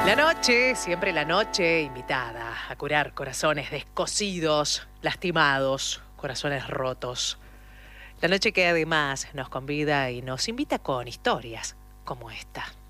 La noche, siempre la noche, invitada a curar corazones descosidos, lastimados, corazones rotos. La noche que además nos convida y nos invita con historias como esta.